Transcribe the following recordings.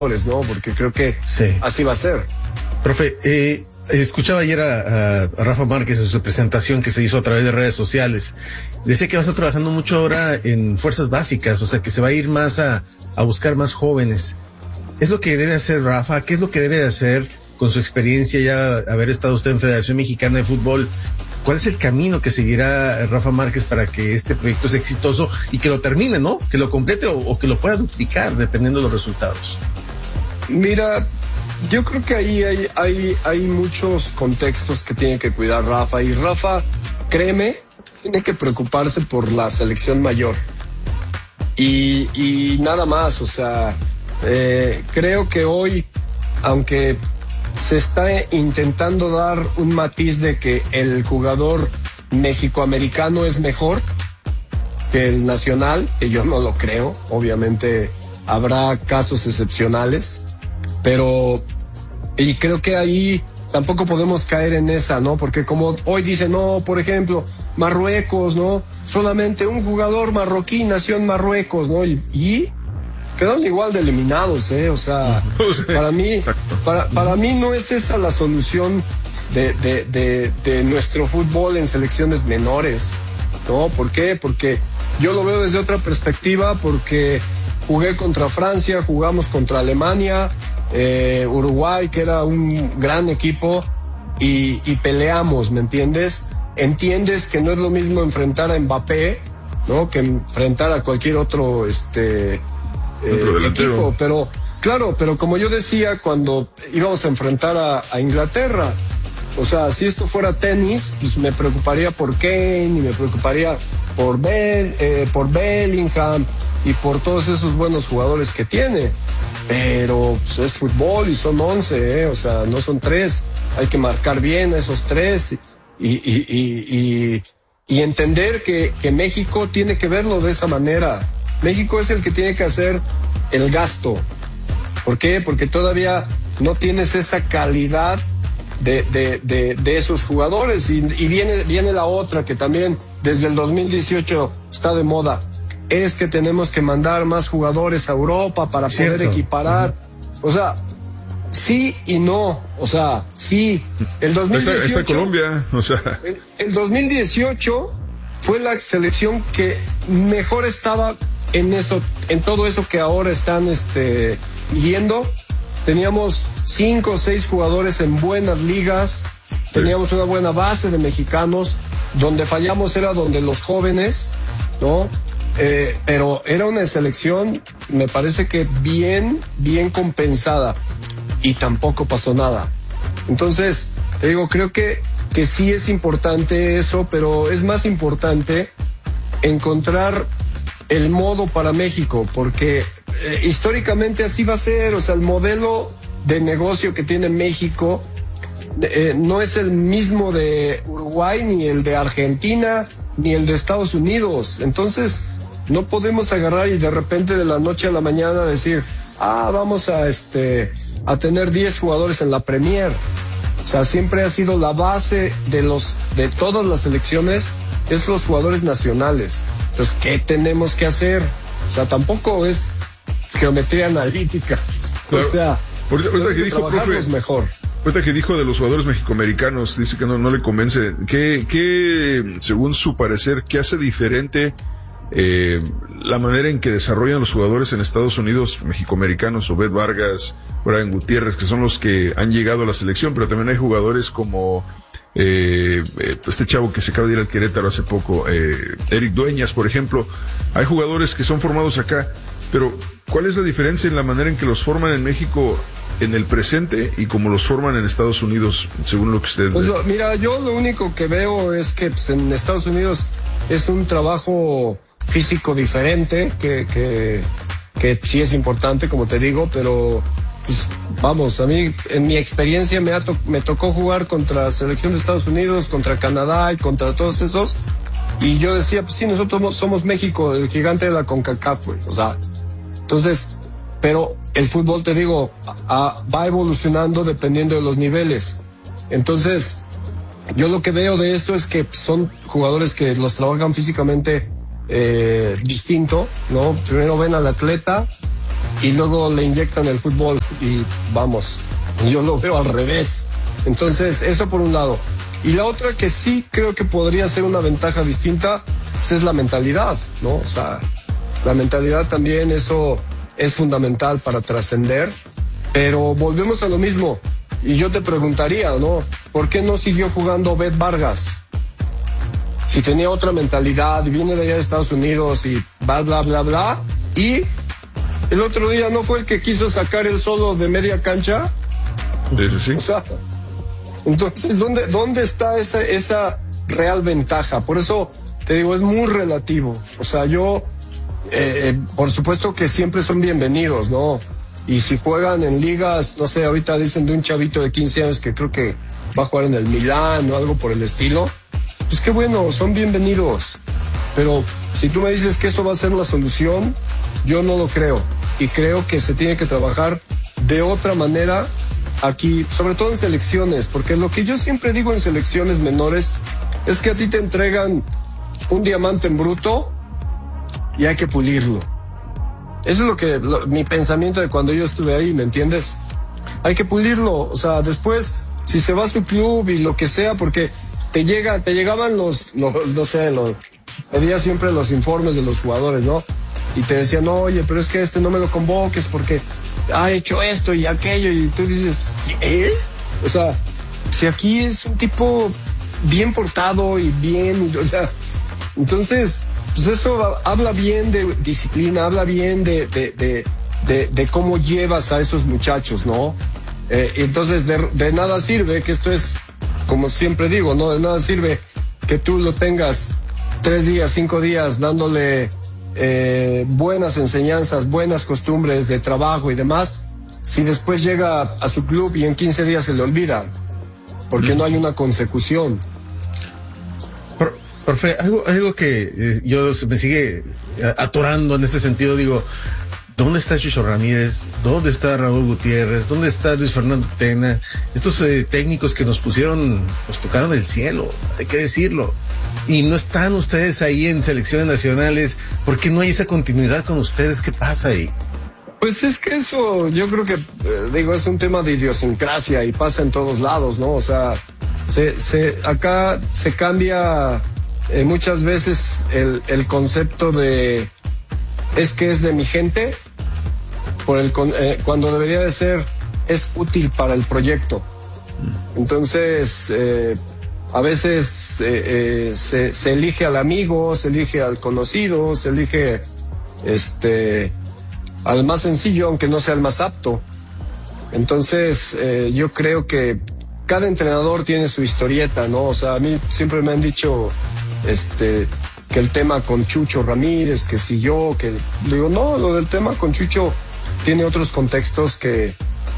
¿no? Porque creo que sí, así va a ser. Profe, escuchaba ayer a Rafa Márquez en su presentación que se hizo a través de redes sociales. Decía que va a estar trabajando mucho ahora en fuerzas básicas, o sea, que se va a ir más a buscar más jóvenes. ¿Es lo que debe hacer Rafa? ¿Qué es lo que debe hacer con su experiencia ya haber estado usted en Federación Mexicana de Fútbol? ¿Cuál es el camino que seguirá Rafa Márquez para que este proyecto sea exitoso y que lo termine, ¿no? Que lo complete o que lo pueda duplicar dependiendo de los resultados. Mira, yo creo que ahí hay muchos contextos que tiene que cuidar Rafa. Y Rafa, créeme, tiene que preocuparse por la selección mayor. Y nada más, o sea, creo que hoy, aunque se está intentando dar un matiz de que el jugador mexicoamericano es mejor que el nacional, que yo no lo creo, obviamente habrá casos excepcionales, pero y creo que ahí tampoco podemos caer en esa, ¿no? Porque como hoy dicen, no, por ejemplo, Marruecos, ¿no? Solamente un jugador marroquí nació en Marruecos, ¿no? Y quedaron igual de eliminados, o sea, para mí no es esa la solución de nuestro fútbol en selecciones menores, ¿no? ¿Por qué? Porque yo lo veo desde otra perspectiva, porque jugué contra Francia, jugamos contra Alemania, Uruguay, que era un gran equipo, y peleamos, ¿me entiendes? Entiendes que no es lo mismo enfrentar a Mbappé, ¿no? Que enfrentar a cualquier otro, equipo, pero claro, pero como yo decía cuando íbamos a enfrentar a Inglaterra, o sea, si esto fuera tenis, pues me preocuparía por Kane y me preocuparía por Bellingham y por todos esos buenos jugadores que tiene, pero pues, es fútbol y son 11, o sea, no son 3, hay que marcar bien a esos 3 y entender que México tiene que verlo de esa manera. México es el que tiene que hacer el gasto. ¿Por qué? Porque todavía no tienes esa calidad de esos jugadores. Y viene la otra que también desde el 2018 está de moda. Es que tenemos que mandar más jugadores a Europa para poder equiparar. O sea, sí y no. O sea, sí. El 2018... Está Colombia, o sea... El 2018 fue la selección que mejor estaba en todo eso que ahora están viendo. Teníamos 5 o 6 jugadores en buenas ligas, teníamos una buena base de mexicanos, donde fallamos era donde los jóvenes, ¿no? Pero era una selección, me parece que bien compensada, y tampoco pasó nada. Entonces, te digo, creo que sí es importante eso, pero es más importante encontrar el modo para México, porque históricamente así va a ser. O sea, el modelo de negocio que tiene México no es el mismo de Uruguay, ni el de Argentina, ni el de Estados Unidos. Entonces, no podemos agarrar y de repente de la noche a la mañana decir, vamos a tener 10 jugadores en la Premier. O sea, siempre ha sido la base de todas las selecciones, es los jugadores nacionales. Entonces, ¿qué tenemos que hacer? O sea, tampoco es geometría analítica. Claro. O sea, ahorita que dijo, profe, mejor. Ahorita que dijo de los jugadores mexicoamericanos, dice que no le convence. ¿Qué, según su parecer, qué hace diferente la manera en que desarrollan los jugadores en Estados Unidos mexicoamericanos? Obed Vargas, Brian Gutiérrez, que son los que han llegado a la selección, pero también hay jugadores como este chavo que se acaba de ir al Querétaro hace poco, Eric Dueñas, por ejemplo. Hay jugadores que son formados acá, pero ¿cuál es la diferencia en la manera en que los forman en México en el presente y como los forman en Estados Unidos, según lo que usted ve? Mira, yo lo único que veo es que pues, en Estados Unidos es un trabajo físico diferente, que sí es importante, como te digo, pero pues, vamos, a mí en mi experiencia me tocó jugar contra la selección de Estados Unidos, contra Canadá y contra todos esos, y yo decía, pues sí, nosotros somos México, el gigante de la CONCACAF, güey. O sea, entonces, pero el fútbol, te digo, va evolucionando dependiendo de los niveles. Entonces, yo lo que veo de esto es que son jugadores que los trabajan físicamente distinto, ¿no? Primero ven al atleta y luego le inyectan el fútbol y vamos, yo lo veo al revés. Entonces, eso por un lado. Y la otra que sí creo que podría ser una ventaja distinta, pues es la mentalidad, ¿no? O sea, la mentalidad también, eso es fundamental para trascender, pero volvemos a lo mismo. Y yo te preguntaría, ¿no? ¿Por qué no siguió jugando Bet Vargas? Si tenía otra mentalidad, viene de allá de Estados Unidos y bla, bla, bla, bla. Y el otro día no fue el que quiso sacar el solo de media cancha. Sí. O sea, entonces, ¿dónde está esa real ventaja? Por eso te digo, es muy relativo. O sea, yo, por supuesto que siempre son bienvenidos, ¿no? Y si juegan en ligas, no sé, ahorita dicen de un chavito de 15 años que creo que va a jugar en el Milán o algo por el estilo, pues qué bueno, son bienvenidos. Pero si tú me dices que eso va a ser la solución, yo no lo creo. Y creo que se tiene que trabajar de otra manera aquí, sobre todo en selecciones, porque lo que yo siempre digo en selecciones menores es que a ti te entregan un diamante en bruto y hay que pulirlo. Eso es mi pensamiento de cuando yo estuve ahí, ¿me entiendes? Hay que pulirlo, o sea, después, si se va a su club y lo que sea, porque te llegaban pedía siempre los informes de los jugadores, ¿no? Y te decían, oye, pero es que no me lo convoques porque ha hecho esto y aquello, y tú dices, ¿qué? O sea, si aquí es un tipo bien portado y bien, o sea, entonces, pues eso habla bien de disciplina, habla bien de cómo llevas a esos muchachos, ¿no? Entonces, de nada sirve, que esto es, como siempre digo, ¿no? De nada sirve que tú lo tengas 3 días, 5 días dándole buenas enseñanzas, buenas costumbres de trabajo y demás, si después llega a su club y en 15 días se le olvida, porque no hay una consecución. Profe, algo que yo me sigue atorando en este sentido, digo, ¿dónde está Chucho Ramírez? ¿Dónde está Raúl Gutiérrez? ¿Dónde está Luis Fernando Tena? Estos técnicos que nos tocaron el cielo, hay que decirlo. Y no están ustedes ahí en selecciones nacionales, ¿por qué no hay esa continuidad con ustedes? ¿Qué pasa ahí? Pues es que eso, yo creo que, es un tema de idiosincrasia y pasa en todos lados, ¿no? O sea, acá se cambia muchas veces el concepto de es que es de mi gente cuando debería de ser es útil para el proyecto. Entonces, a veces se elige al amigo, se elige al conocido, se elige al más sencillo, aunque no sea el más apto. Entonces, yo creo que cada entrenador tiene su historieta, ¿no? O sea, a mí siempre me han dicho que el tema con Chucho Ramírez, que si yo, que digo, no, lo del tema con Chucho tiene otros contextos que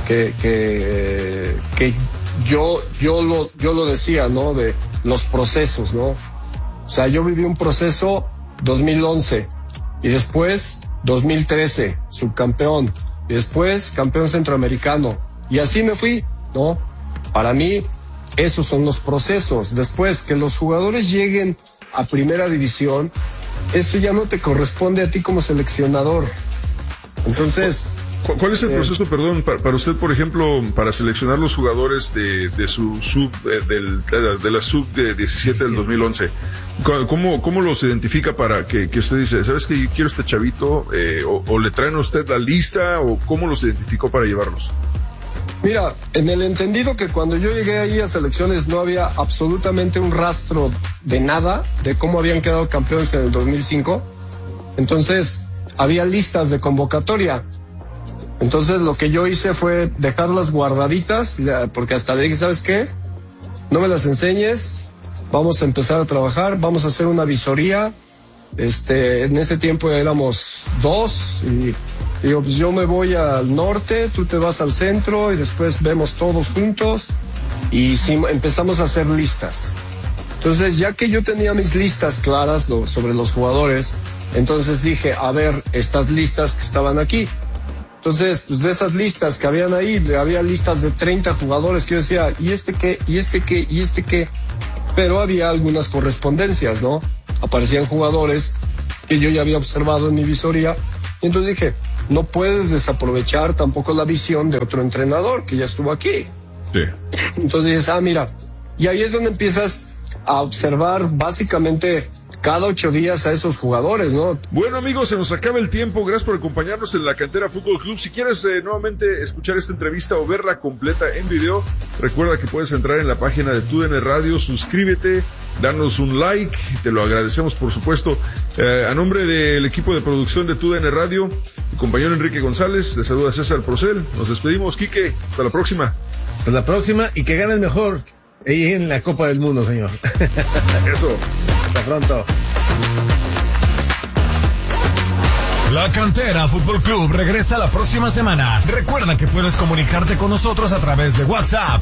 yo lo decía, ¿no? De los procesos, ¿no? O sea, yo viví un proceso 2011 y después 2013, subcampeón, y después campeón centroamericano, y así me fui, ¿no? Para mí, esos son los procesos. Después, que los jugadores lleguen a primera división, eso ya no te corresponde a ti como seleccionador. Entonces, ¿cuál es el proceso, perdón, para usted, por ejemplo, para seleccionar los jugadores de su sub, de la sub de 17 del 2011? ¿Cómo los identifica para que usted dice, sabes que quiero este chavito, o le traen a usted la lista, o cómo los identificó para llevarlos? Mira, en el entendido que cuando yo llegué ahí a selecciones no había absolutamente un rastro de nada, de cómo habían quedado campeones en el 2005, entonces había listas de convocatoria. Entonces lo que yo hice fue dejarlas guardaditas, porque hasta le dije, ¿sabes qué? No me las enseñes, vamos a empezar a trabajar, vamos a hacer una visoría. En ese tiempo éramos 2 y digo, pues yo me voy al norte, tú te vas al centro y después vemos todos juntos y empezamos a hacer listas. Entonces, ya que yo tenía mis listas claras sobre los jugadores, entonces dije, a ver, estas listas que estaban aquí. Entonces, pues de esas listas que habían ahí, había listas de 30 jugadores que yo decía, ¿y este qué? ¿Y este qué? ¿Y este qué? Pero había algunas correspondencias, ¿no? Aparecían jugadores que yo ya había observado en mi visoría. Y entonces dije, no puedes desaprovechar tampoco la visión de otro entrenador que ya estuvo aquí. Sí. Entonces dices, mira, y ahí es donde empiezas a observar básicamente cada 8 días a esos jugadores, ¿no? Bueno, amigos, se nos acaba el tiempo. Gracias por acompañarnos en la Cantera Fútbol Club. Si quieres nuevamente escuchar esta entrevista o verla completa en video, recuerda que puedes entrar en la página de TUDN Radio, suscríbete, danos un like, te lo agradecemos, por supuesto. A nombre del equipo de producción de TUDN Radio, mi compañero Enrique González, te saluda César Procel. Nos despedimos, Quique. Hasta la próxima. Hasta la próxima y que ganes mejor ahí en la Copa del Mundo, señor. Eso. Hasta pronto. La Cantera Fútbol Club regresa la próxima semana. Recuerda que puedes comunicarte con nosotros a través de WhatsApp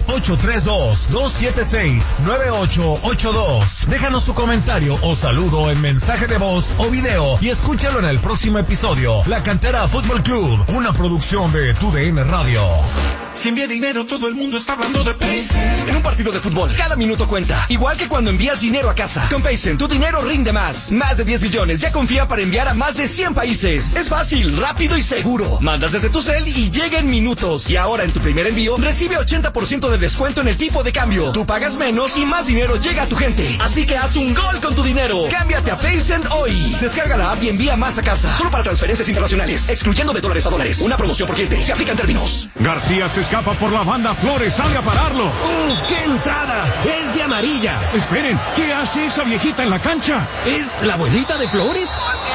832-276-9882. Déjanos tu comentario o saludo en mensaje de voz o video y escúchalo en el próximo episodio. La Cantera Fútbol Club, una producción de TUDN Radio. Si envía dinero, todo el mundo está hablando de Paycen. En un partido de fútbol, cada minuto cuenta. Igual que cuando envías dinero a casa. Con Paycen, tu dinero rinde más. Más de 10 billones ya confía para enviar a más de 100 países. Es fácil, rápido y seguro. Mandas desde tu cel y llega en minutos. Y ahora en tu primer envío, recibe 80% de descuento en el tipo de cambio. Tú pagas menos y más dinero llega a tu gente. Así que haz un gol con tu dinero. Cámbiate a Paycen hoy. Descarga la app y envía más a casa. Solo para transferencias internacionales. Excluyendo de dólares a dólares. Una promoción por cliente. Se aplican términos. García se escapa por la banda. Flores salga a pararlo. ¡Uf, qué entrada! ¡Es de amarilla! Esperen, ¿qué hace esa viejita en la cancha? ¿Es la abuelita de Flores?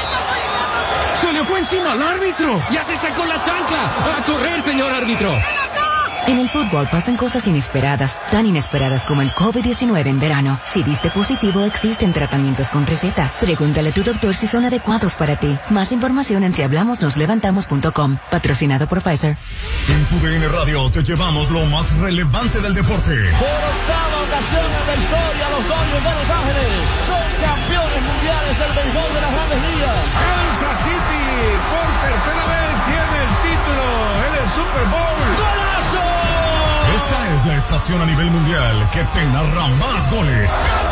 ¡Se le fue encima al árbitro! ¡Ya se sacó la chancla! ¡A correr, señor árbitro! En el fútbol pasan cosas inesperadas, tan inesperadas como el COVID-19 en verano. Si diste positivo, existen tratamientos con receta. Pregúntale a tu doctor si son adecuados para ti. Más información en sihablamosnoslevantamos.com. Patrocinado por Pfizer. En TUDN Radio te llevamos lo más relevante del deporte. Por octava ocasión en la historia, los Dodgers de Los Ángeles son campeones mundiales del béisbol de las Grandes Ligas. Kansas City por tercera vez tiene el título en el Super Bowl. ¡Golazo! Esta es la estación a nivel mundial que te narra más goles.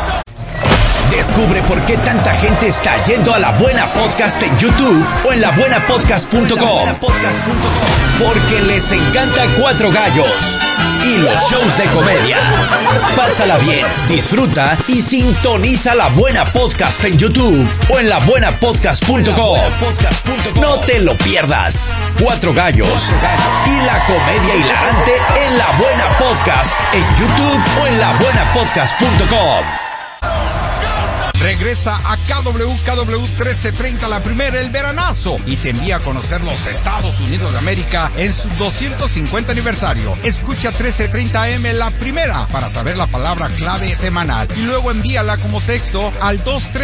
Descubre por qué tanta gente está yendo a La Buena Podcast en YouTube o en labuenapodcast.com. Porque les encanta Cuatro Gallos y los shows de comedia. Pásala bien, disfruta y sintoniza La Buena Podcast en YouTube o en labuenapodcast.com. No te lo pierdas. Cuatro Gallos y la comedia hilarante en La Buena Podcast en YouTube o en labuenapodcast.com. Regresa a KW 1330 la primera, el veranazo, y te envía a conocer los Estados Unidos de América en su 250 aniversario. Escucha 1330 AM la primera para saber la palabra clave semanal y luego envíala como texto al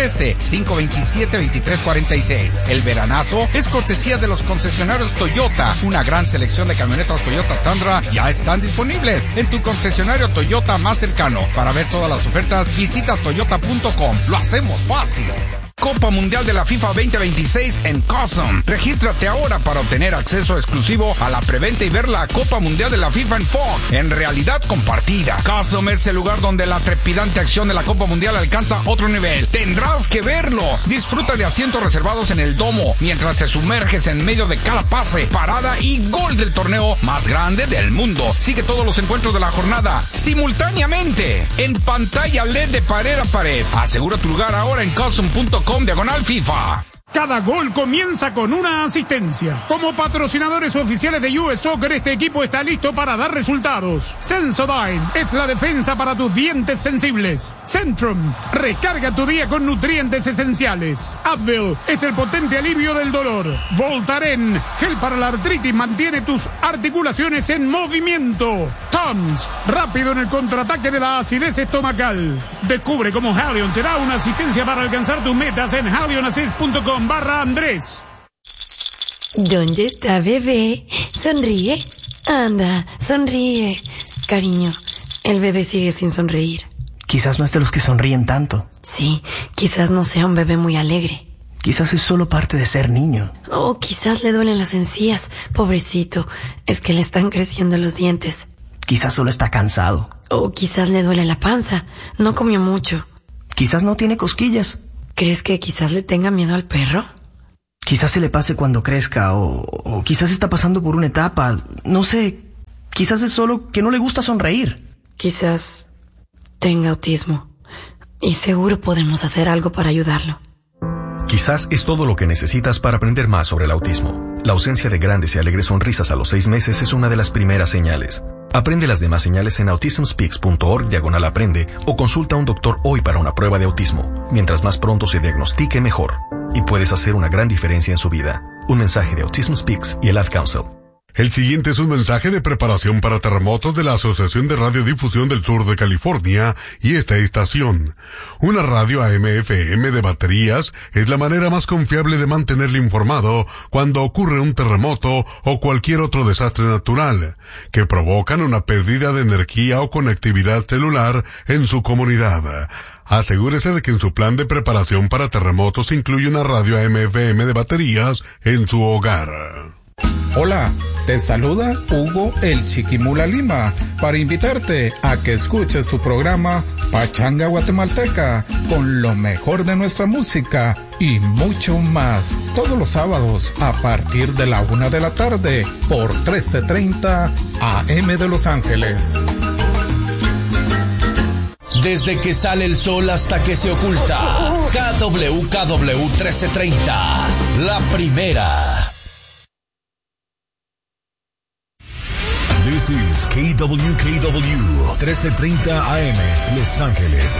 213-527-2346. El veranazo es cortesía de los concesionarios Toyota. Una gran selección de camionetas Toyota Tundra ya están disponibles en tu concesionario Toyota más cercano. Para ver todas las ofertas, visita toyota.com. Lo hacemos fácil. Copa Mundial de la FIFA 2026 en Cosm. Regístrate ahora para obtener acceso exclusivo a la preventa y ver la Copa Mundial de la FIFA en Fox, en realidad compartida. Cosm es el lugar donde la trepidante acción de la Copa Mundial alcanza otro nivel. Tendrás que verlo. Disfruta de asientos reservados en el domo mientras te sumerges en medio de cada pase, parada y gol del torneo más grande del mundo. Sigue todos los encuentros de la jornada simultáneamente en pantalla LED de pared a pared. Asegura tu lugar ahora en Cosm.com/FIFA. Cada gol comienza con una asistencia. Como patrocinadores oficiales de US Soccer, este equipo está listo para dar resultados. Sensodyne es la defensa para tus dientes sensibles. Centrum, recarga tu día con nutrientes esenciales. Advil es el potente alivio del dolor. Voltaren, gel para la artritis, mantiene tus articulaciones en movimiento. Tums, rápido en el contraataque de la acidez estomacal. Descubre cómo Halion te da una asistencia para alcanzar tus metas en halionassist.com/Andrés. ¿Dónde está bebé? Sonríe. Anda, sonríe. Cariño, el bebé sigue sin sonreír. Quizás no es de los que sonríen tanto. Sí, quizás no sea un bebé muy alegre. Quizás es solo parte de ser niño. O quizás le duelen las encías. Pobrecito, es que le están creciendo los dientes. Quizás solo está cansado. O quizás le duele la panza. No comió mucho. Quizás no tiene cosquillas. ¿Crees que quizás le tenga miedo al perro? Quizás se le pase cuando crezca, o quizás está pasando por una etapa, no sé, quizás es solo que no le gusta sonreír. Quizás tenga autismo, y seguro podemos hacer algo para ayudarlo. Quizás es todo lo que necesitas para aprender más sobre el autismo. La ausencia de grandes y alegres sonrisas a los 6 meses es una de las primeras señales. Aprende las demás señales en autismspeaks.org/aprende o consulta a un doctor hoy para una prueba de autismo. Mientras más pronto se diagnostique, mejor. Y puedes hacer una gran diferencia en su vida. Un mensaje de Autism Speaks y el Ad Council. El siguiente es un mensaje de preparación para terremotos de la Asociación de Radiodifusión del Sur de California y esta estación. Una radio AM/FM de baterías es la manera más confiable de mantenerle informado cuando ocurre un terremoto o cualquier otro desastre natural que provocan una pérdida de energía o conectividad celular en su comunidad. Asegúrese de que en su plan de preparación para terremotos incluye una radio AM/FM de baterías en su hogar. Hola, te saluda Hugo el Chiquimula Lima para invitarte a que escuches tu programa Pachanga Guatemalteca con lo mejor de nuestra música y mucho más todos los sábados a partir de la 1 de la tarde por 1330 AM de Los Ángeles. Desde que sale el sol hasta que se oculta, KWKW 1330, la primera. This is KWKW 1330 AM, Los Ángeles.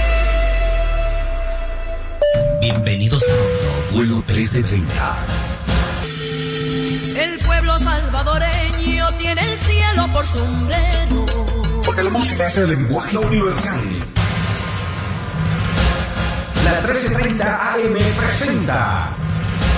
Bienvenidos a bordo, vuelo 1330. El pueblo salvadoreño tiene el cielo por sombrero. Porque la música es el lenguaje universal. La 1330 AM presenta